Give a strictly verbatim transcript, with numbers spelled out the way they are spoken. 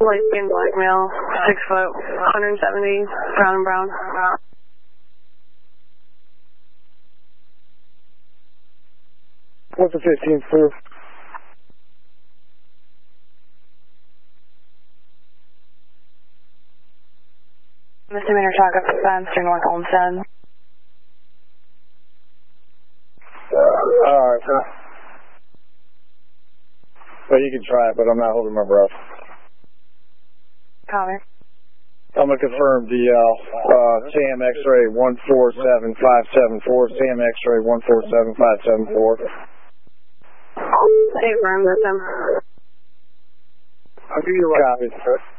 Light skin, black male, six foot, one seventy, brown and brown. What's the fifteenth proof? Misdemeanor talk up to fence to North Olmsted. Uh, Alright, so. Well, you can try it, but I'm not holding my breath. Copy. I'm going to confirm the uh, uh, Sam X-ray one four seven five seven four, Sam X-ray one four seven five seven four. State room with them. I'll give you a copy.